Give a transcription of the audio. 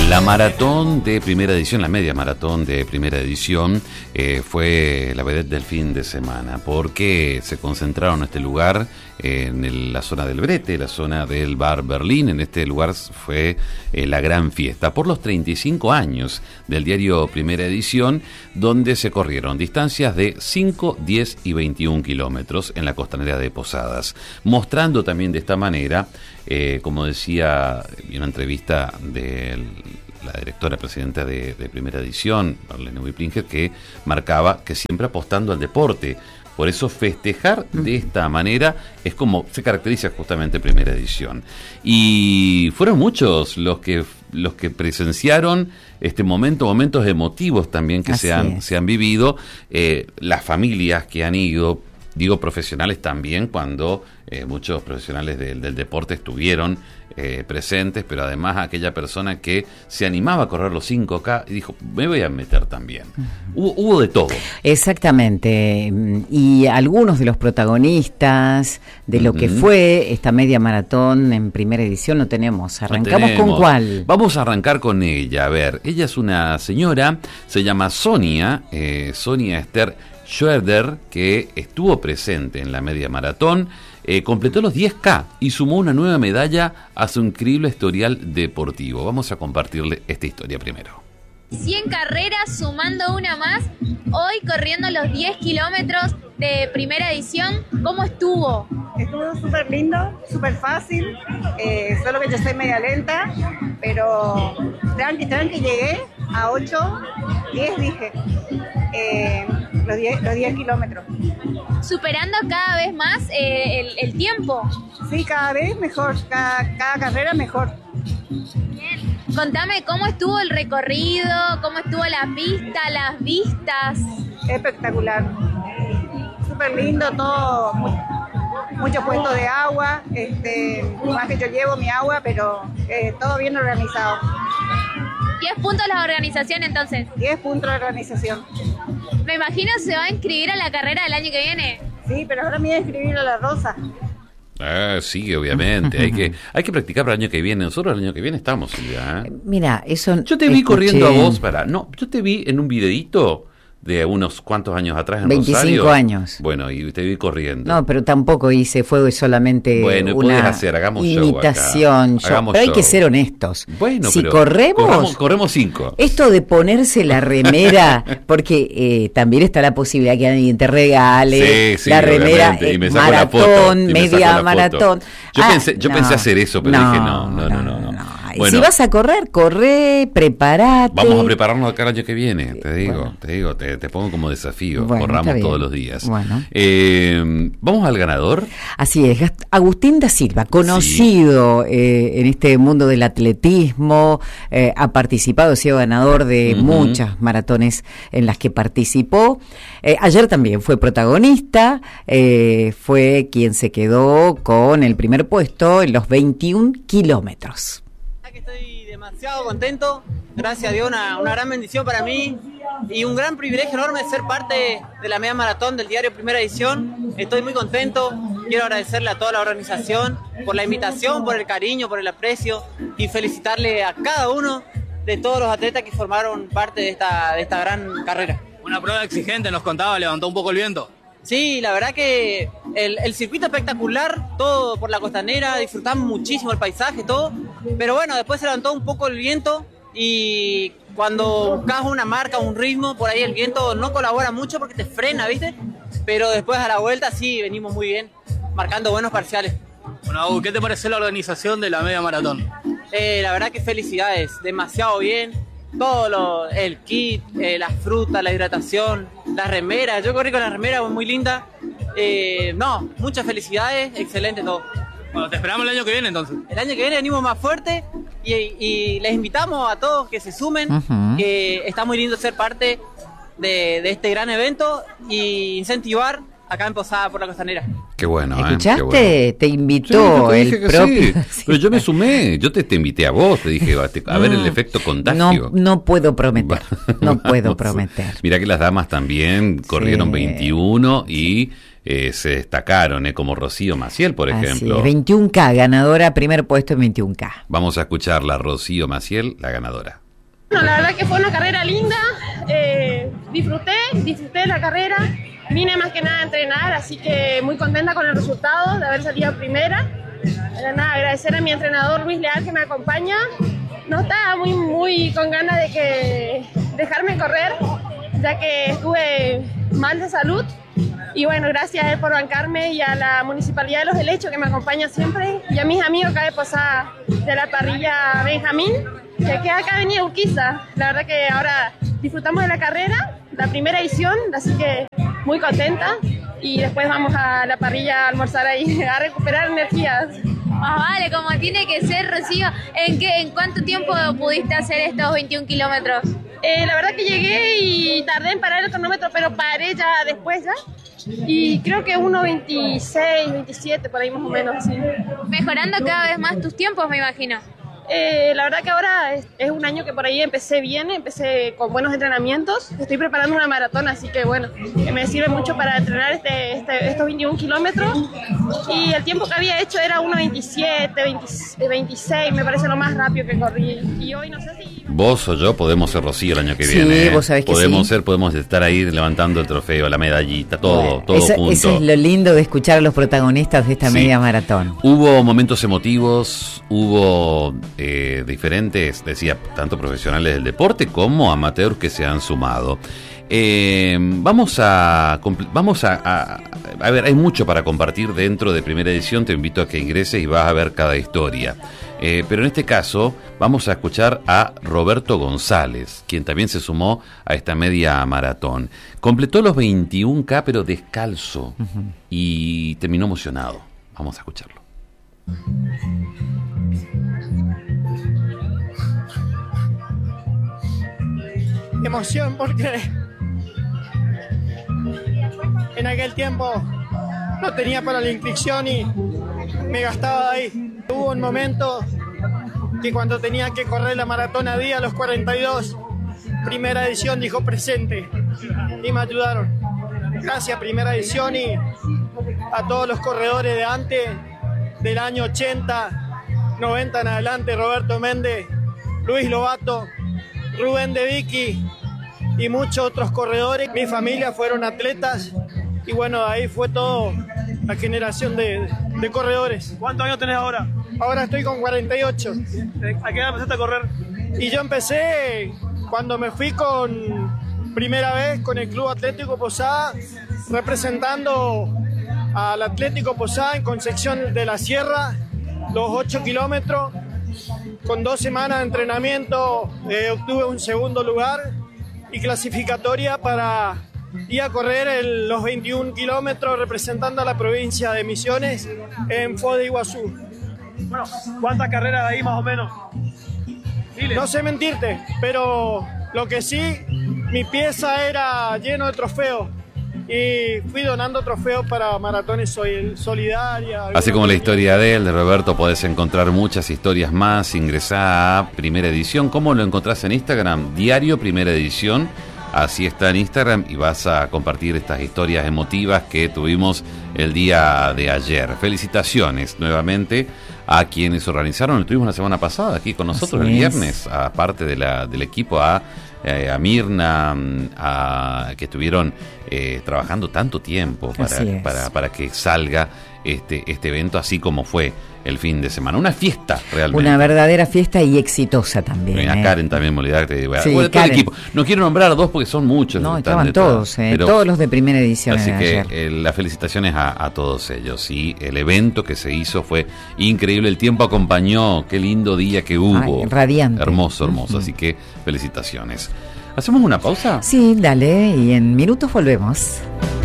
La maratón de primera edición, la media maratón de primera edición, fue la vedette del fin de semana, porque se concentraron en este lugar, en la zona del Brete, la zona del Bar Berlín. En este lugar fue la gran fiesta por los 35 años del diario Primera Edición, donde se corrieron distancias de 5, 10 y 21 kilómetros en la costanera de Posadas, mostrando también de esta manera, como decía en una entrevista de la directora presidenta de Primera Edición, Marlene Wiplinger, que marcaba que siempre apostando al deporte. Por eso festejar de esta manera es como se caracteriza justamente Primera Edición. Y fueron muchos los que presenciaron este momentos emotivos también que se han vivido, las familias que han ido, digo profesionales también, cuando muchos profesionales del deporte estuvieron presentes, pero además aquella persona que se animaba a correr los 5K y dijo, me voy a meter también. Hubo de todo. Exactamente. Y algunos de los protagonistas de lo que fue esta media maratón en Primera Edición no tenemos. ¿Arrancamos con cuál? Vamos a arrancar con ella. A ver, ella es una señora, se llama Sonia Esther Schroeder, que estuvo presente en la media maratón, completó los 10K y sumó una nueva medalla a su increíble historial deportivo. Vamos a compartirle esta historia primero. 100 carreras, sumando una más, hoy corriendo los 10 kilómetros de Primera Edición. ¿Cómo estuvo? Estuvo súper lindo, súper fácil, solo que yo soy media lenta, pero tranqui, llegué a 8, 10 dije, los 10 kilómetros. ¿Superando cada vez más el tiempo? Sí, cada vez mejor, cada carrera mejor. Bien. Contame cómo estuvo el recorrido, cómo estuvo la pista, las vistas. Espectacular, súper lindo todo, muchos puestos de agua, más que yo llevo mi agua, pero todo bien organizado. 10 puntos la organización entonces. 10 puntos de organización. Me imagino se va a inscribir a la carrera del año que viene. Sí, pero ahora me voy a inscribir a la Rosa. Sí, obviamente. hay que practicar para el año que viene. Nosotros el año que viene estamos, Silvia. Mira, eso. Yo te vi corriendo a vos yo te vi en un videíto de unos cuantos años atrás en 25 Rosario. años. Bueno, y te vi corriendo. No, pero tampoco fue solamente una imitación. Pero hay que ser honestos. Bueno, si pero corremos 5. Esto de ponerse la remera, porque también está la posibilidad que alguien te regale la remera, maratón, media maratón. Yo pensé hacer eso, pero dije no. Bueno, si vas a corre, prepárate. Vamos a prepararnos acá el año que viene, te digo, te pongo como desafío, corramos todos los días. Bueno. Vamos al ganador. Así es, Agustín da Silva, conocido en este mundo del atletismo, ha participado, ha sido ganador de muchas maratones en las que participó. Ayer también fue protagonista, fue quien se quedó con el primer puesto en los 21 kilómetros. Estoy demasiado contento, gracias a Dios, una gran bendición para mí y un gran privilegio enorme ser parte de la media maratón del diario Primera Edición. Estoy muy contento, quiero agradecerle a toda la organización por la invitación, por el cariño, por el aprecio y felicitarle a cada uno de todos los atletas que formaron parte de esta gran carrera. Una prueba exigente, nos contaba, levantó un poco el viento. Sí, la verdad que el circuito espectacular, todo por la costanera, disfrutamos muchísimo el paisaje, todo, pero bueno, después se levantó un poco el viento y cuando buscas una marca, un ritmo, por ahí el viento no colabora mucho porque te frena, ¿viste? Pero después a la vuelta sí, venimos muy bien, marcando buenos parciales. Bueno, ¿qué te pareció la organización de la media maratón? La verdad que felicidades, demasiado bien. Todo el kit, las frutas, la hidratación, las remeras. Yo corrí con la remera muy linda. Muchas felicidades, excelente todo. Bueno, te esperamos el año que viene entonces. El año que viene venimos más fuerte y les invitamos a todos que se sumen, que está muy lindo ser parte de este gran evento y incentivar acá en Posada por la Costanera. Qué bueno, ¿Escuchaste? Qué bueno. Te invitó Sí, el propio. sí. Pero yo me sumé, yo te invité a vos, te dije, a ver el efecto contagio. No puedo prometer, no puedo prometer. Mirá que las damas también corrieron 21 y se destacaron, como Rocío Maciel, por ejemplo. 21K, ganadora, primer puesto en 21K. Vamos a escuchar la Rocío Maciel, la ganadora. Bueno, la verdad que fue una carrera linda, disfruté la carrera, vine más que nada a entrenar, así que muy contenta con el resultado de haber salido primera. Nada, agradecer a mi entrenador Luis Leal que me acompaña, no estaba muy con ganas de que dejarme correr, ya que estuve mal de salud, y bueno, gracias a él por bancarme y a la Municipalidad de Los Helechos que me acompaña siempre, y a mis amigos acá de Posada de la parrilla Benjamín, que queda acá en Avenida Urquiza. La verdad que ahora disfrutamos de la carrera, la primera edición, así que muy contenta, y después vamos a la parrilla a almorzar ahí, a recuperar energías. Vale, como tiene que ser, Rocío. ¿En cuánto tiempo pudiste hacer estos 21 kilómetros? La verdad que llegué y tardé en parar el cronómetro, pero paré ya después y creo que 1:26, 27, por ahí más o menos, así. Mejorando cada vez más tus tiempos, me imagino. La verdad que ahora es un año que por ahí empecé bien, empecé con buenos entrenamientos, estoy preparando una maratón, así que bueno, me sirve mucho para entrenar estos 21 kilómetros, y el tiempo que había hecho era 1:27, 26, me parece lo más rápido que corrí, y hoy no sé si... Vos o yo podemos ser Rocío el año que Sí, viene. vos sabés que podemos estar ahí levantando el trofeo, la medallita, todo junto. Eso es lo lindo de escuchar a los protagonistas de esta media maratón. Hubo momentos emotivos, hubo diferentes, decía, tanto profesionales del deporte como amateurs que se han sumado. Vamos a ver, hay mucho para compartir dentro de Primera Edición. Te invito a que ingreses y vas a ver cada historia. Pero en este caso vamos a escuchar a Roberto González, quien también se sumó a esta media maratón. Completó los 21K pero descalzo, y terminó emocionado. Vamos a escucharlo. Emoción porque en aquel tiempo no tenía para la inscripción y me gastaba ahí. Hubo un momento que cuando tenía que correr la maratón a día, a los 42, Primera Edición dijo presente y me ayudaron. Gracias Primera Edición y a todos los corredores de antes, del año 80, 90 en adelante, Roberto Méndez, Luis Lobato, Rubén de Vicky y muchos otros corredores. Mi familia fueron atletas y bueno, ahí fue todo la generación de corredores. ¿Cuántos años tenés ahora? Ahora estoy con 48. ¿A qué edad empezaste a correr? Y yo empecé cuando me fui con primera vez con el Club Atlético Posada, representando al Atlético Posada en Concepción de la Sierra, los 8 kilómetros. Con 2 semanas de entrenamiento obtuve un segundo lugar y clasificatoria para ir a correr los 21 kilómetros representando a la provincia de Misiones en Foz de Iguazú. Bueno, ¿cuántas carreras ahí más o menos? Dile. No sé mentirte, pero lo que sí, mi pieza era lleno de trofeos. Y fui donando trofeos para maratones solidarias. Así como la historia de Roberto, podés encontrar muchas historias más. Ingresá a Primera Edición. ¿Cómo lo encontrás en Instagram? Diario Primera Edición. Así está en Instagram y vas a compartir estas historias emotivas que tuvimos el día de ayer. Felicitaciones nuevamente a quienes organizaron. Lo tuvimos la semana pasada aquí con nosotros el viernes, aparte del equipo, a Mirna, que estuvieron trabajando tanto tiempo para que salga este evento, así como fue el fin de semana. Una fiesta realmente. Una verdadera fiesta y exitosa también. A Karen también, Molidarte. Sí, todo el equipo. No quiero nombrar a dos porque son muchos. No, estaban todos, todos los de Primera Edición. Así que las felicitaciones a todos ellos. Y el evento que se hizo fue increíble. El tiempo acompañó. Qué lindo día que hubo. Radiante. Hermoso, hermoso. Así que felicitaciones. ¿Hacemos una pausa? Sí, dale. Y en minutos volvemos.